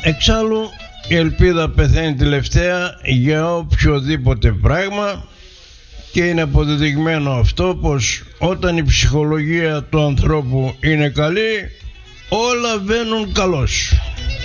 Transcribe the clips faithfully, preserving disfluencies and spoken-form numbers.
Εξάλλου η ελπίδα πεθαίνει τελευταία για οποιοδήποτε πράγμα και είναι αποδεδειγμένο αυτό πως όταν η ψυχολογία του ανθρώπου είναι καλή, όλα βαίνουν καλώς.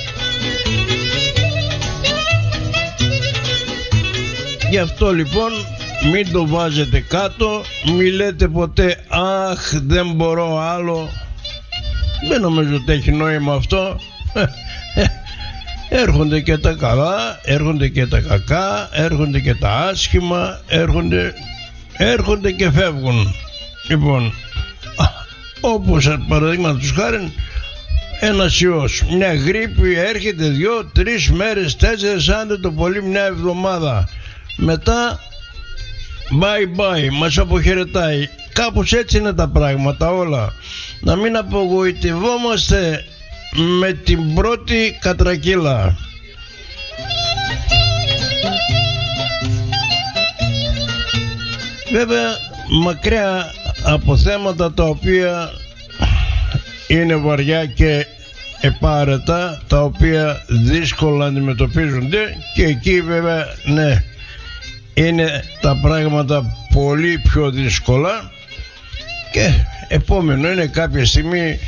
Γι' αυτό λοιπόν μην το βάζετε κάτω, μη λέτε ποτέ αχ δεν μπορώ άλλο. Δεν νομίζω ότι έχει νόημα αυτό. Έρχονται και τα καλά, έρχονται και τα κακά, έρχονται και τα άσχημα, έρχονται, έρχονται και φεύγουν. Λοιπόν, όπως παραδείγματος χάριν ένας ιός, μια γρίπη έρχεται δυο, τρεις μέρες, τέσσερις, άντε το πολύ μια εβδομάδα. Μετά bye bye, μας αποχαιρετάει. Κάπως έτσι είναι τα πράγματα όλα. Να μην απογοητευόμαστε με την πρώτη κατρακύλα. Βέβαια μακριά από θέματα τα οποία είναι βαριά και επάρετα, τα οποία δύσκολα αντιμετωπίζονται, και εκεί βέβαια ναι, είναι τα πράγματα πολύ πιο δύσκολα, και επόμενο είναι κάποια στιγμή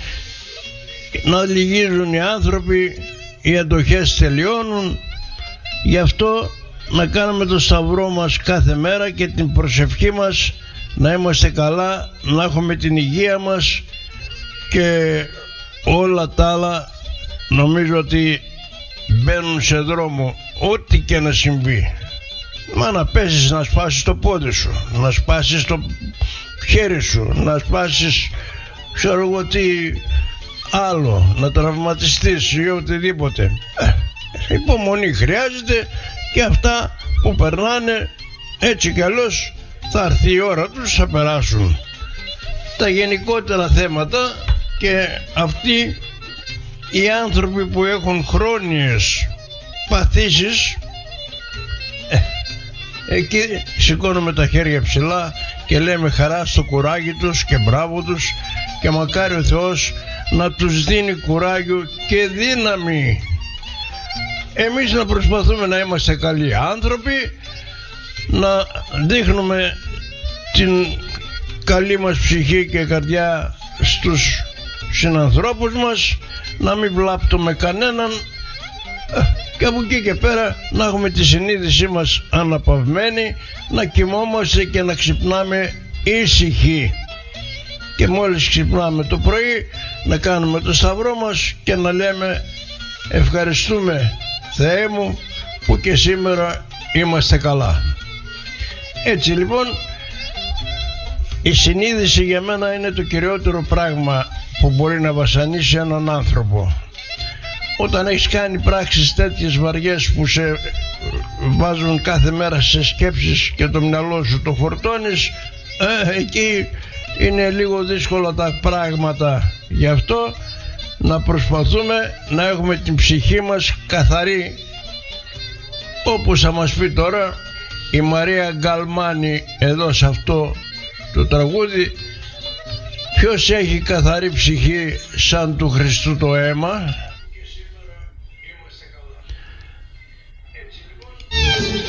να λυγίζουν οι άνθρωποι, οι αντοχές τελειώνουν. Γι' αυτό να κάνουμε το σταυρό μας κάθε μέρα και την προσευχή μας να είμαστε καλά, να έχουμε την υγεία μας, και όλα τα άλλα νομίζω ότι μπαίνουν σε δρόμο, ό,τι και να συμβεί. Μα να πέσεις, να σπάσεις το πόδι σου, να σπάσεις το χέρι σου, να σπάσεις ξέρω εγώ τι άλλο, να τραυματιστείς ή οτιδήποτε. Ε, υπομονή χρειάζεται, και αυτά που περνάνε έτσι κι αλλιώς θα έρθει η ώρα τους, θα περάσουν. Τα γενικότερα θέματα και αυτοί οι άνθρωποι που έχουν χρόνιες παθήσεις, ε, εκεί σηκώνουμε τα χέρια ψηλά και λέμε χαρά στο κουράγιο τους και μπράβο τους, και μακάρι ο Θεός να τους δίνει κουράγιο και δύναμη. Εμείς να προσπαθούμε να είμαστε καλοί άνθρωποι, να δείχνουμε την καλή μας ψυχή και καρδιά στους συνανθρώπους μας, να μην βλάπτουμε κανέναν, και από εκεί και πέρα να έχουμε τη συνείδησή μας αναπαυμένη, να κοιμόμαστε και να ξυπνάμε ήσυχοι, και μόλις ξυπνάμε το πρωί να κάνουμε το σταυρό μας και να λέμε ευχαριστούμε Θεέ μου που και σήμερα είμαστε καλά. Έτσι λοιπόν η συνείδηση για μένα είναι το κυριότερο πράγμα που μπορεί να βασανίσει έναν άνθρωπο. Όταν έχεις κάνει πράξεις τέτοιες βαριές που σε βάζουν κάθε μέρα σε σκέψεις και το μυαλό σου το φορτώνεις, ε, εκεί είναι λίγο δύσκολα τα πράγματα. Γι' αυτό να προσπαθούμε να έχουμε την ψυχή μας καθαρή, όπως θα μας πει τώρα η Μαρία Γκαλμάνη εδώ σε αυτό το τραγούδι. Ποιος έχει καθαρή ψυχή σαν του Χριστού το αίμα?